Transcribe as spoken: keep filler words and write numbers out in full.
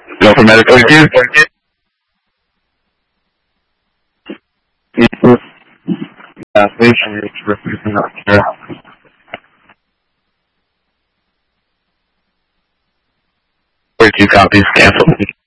Go for medical review. Uh, please, forty-two copies canceled.